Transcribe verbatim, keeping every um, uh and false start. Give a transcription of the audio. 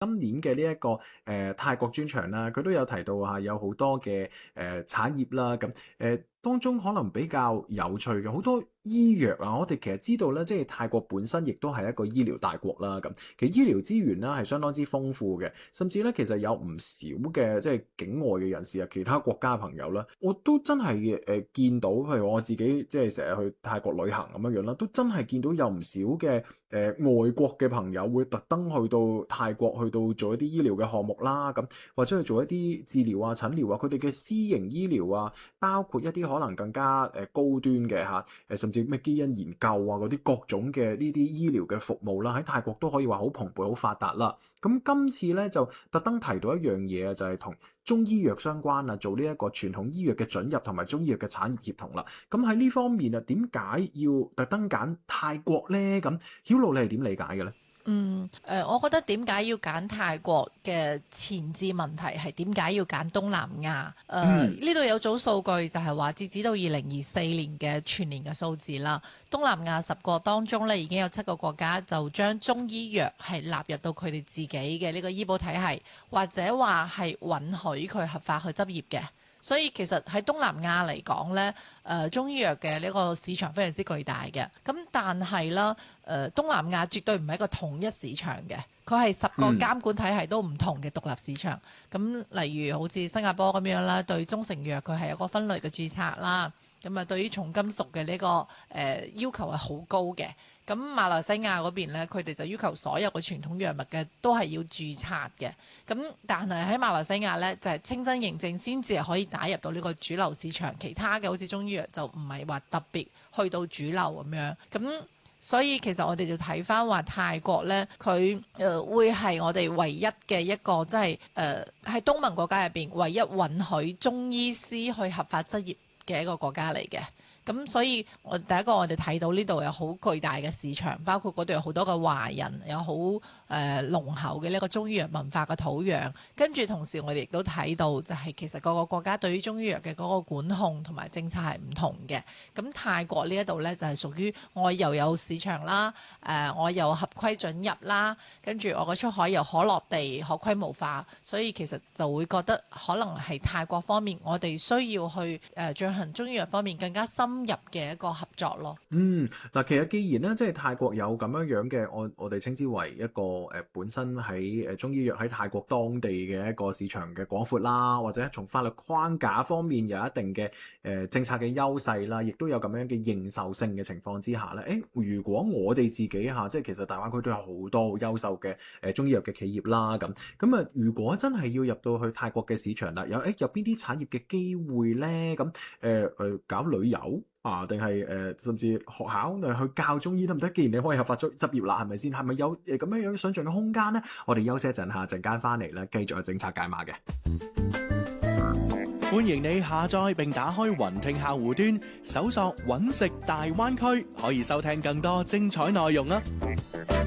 今年嘅呢一個誒、呃、泰國專場啦，佢都有提到嚇有好多嘅誒、呃、產業啦，咁誒、呃、當中可能比較有趣嘅好多醫藥啊，我哋其實知道咧，即係泰國本身亦都係一個醫療大國啦，咁其實醫療資源啦係相當之豐富嘅，甚至咧其實有唔少嘅即係境外嘅人士啊，其他國家嘅朋友啦，我都真係誒、呃、見到，譬如我自己即係成日去泰國旅行咁樣樣啦，都真係見到有唔少嘅誒、呃、外國嘅朋友會特登去到泰國去到做一啲醫療嘅項目啦，咁或者去做一啲治療啊、診療啊，佢哋嘅私營醫療啊，包括一啲可能更加誒高端嘅嚇誒，甚至咩基因研究啊嗰啲各種嘅呢啲醫療嘅服務啦，喺泰國都可以話好蓬勃、好發達啦。咁今次咧就特登提到一樣嘢啊，就係同中醫藥相關啊，做呢一個傳統醫藥嘅准入同埋中醫藥嘅產業協同啦。咁喺呢方面啊，點解要特登揀泰國咧？咁曉露你係點理解嘅咧？ 嗯，誒、呃，我覺得點解要揀泰國嘅前置問題係點解要揀東南亞？誒、呃，呢度、嗯、有組數據就係話，截止到二零二四年嘅全年嘅數字啦，東南亞十個當中咧已經有七個國家就將中醫藥係納入到佢哋自己嘅呢個醫保體系，或者話係允許佢合法去執業嘅。所以其實喺東南亞嚟講咧，誒、呃、中醫藥嘅呢個市場非常之巨大嘅。咁但係啦，誒、呃、東南亞絕對唔係一個統一市場嘅，佢係十個監管體系都唔同嘅獨立市場。咁、嗯、例如好似新加坡咁樣啦，對中成藥佢係有個分類嘅註冊啦。咁啊，對於重金屬嘅呢、這個誒、呃、要求係好高嘅。咁馬來西亞嗰邊咧，佢哋就要求所有嘅傳統藥物嘅都係要註冊嘅。咁但係喺馬來西亞咧，就係、是、清真認證先至係可以打入到呢個主流市場，其他嘅好似中醫藥就唔係話特別去到主流咁樣。咁所以其實我哋就睇翻話泰國咧，佢誒、呃、會係我哋唯一嘅一個即係誒喺東盟國家入邊唯一允許中醫師去合法執業嘅一個國家嚟嘅。咁所以我第一個我哋睇到呢度有好巨大嘅市場，包括嗰度有好多嘅華人，有好誒、呃、濃厚嘅呢個中醫藥文化嘅土壤。跟住同時我哋亦都睇到就係其實各個國家對於中醫藥嘅嗰個管控同埋政策係唔同嘅。咁泰國呢一度呢，就係、是、屬於我又有市場啦，誒、呃、我又合規准入啦，跟住我嘅出海又可落地可規模化，所以其實就會覺得可能係泰國方面我哋需要去誒、呃、進行中醫藥方面更加深入嘅一個合作咯。 嗯，嗱，其實既然咧，即係泰國有咁樣樣嘅，我我哋稱之為一個誒、呃、本身喺誒中醫藥喺泰國當地嘅一個市場嘅廣闊啦，或者從法律框架方面有一定嘅誒、呃、政策嘅優勢啦，亦都有咁樣嘅認受性嘅情況之下咧，誒，如果我哋自己嚇，即係其實大灣區都有好多好優秀嘅誒、呃、中醫藥嘅企業啦，咁咁啊，如果真係要入到去泰國嘅市場啦，有誒有邊啲產業嘅機會咧？咁誒誒搞旅遊？啊，定係誒，甚至學校你去教中醫得唔得？既然你可以合法執執業啦，係咪先？係咪有誒咁樣樣想像嘅空間呢？我哋休息一陣下，陣間翻嚟咧，繼續有政策解碼嘅。 歡迎你下載並打開雲聽客戶端，搜索揾食大灣區，可以收聽更多精彩內容啦。